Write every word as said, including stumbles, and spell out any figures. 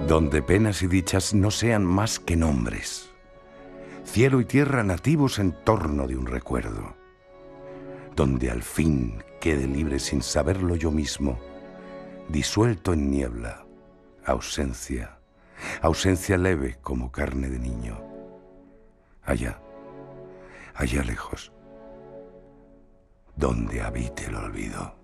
Donde penas y dichas no sean más que nombres, cielo y tierra nativos en torno de un recuerdo, donde al fin quede libre sin saberlo yo mismo, disuelto en niebla, ausencia, ausencia leve como carne de niño. Allá, allá lejos, donde habite el olvido.